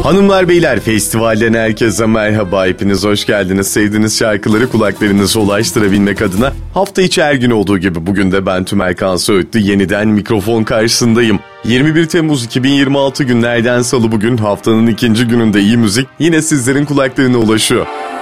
Hanımlar beyler, festivalden herkese merhaba, hepiniz hoş geldiniz. Sevdiğiniz şarkıları kulaklarınıza ulaştırabilmek adına hafta içi her gün olduğu gibi bugün de ben Tümer Kansoğutlu yeniden mikrofon karşısındayım. 21 Temmuz 2026 günlerden salı, bugün haftanın ikinci gününde iyi müzik yine sizlerin kulaklarına ulaşıyor.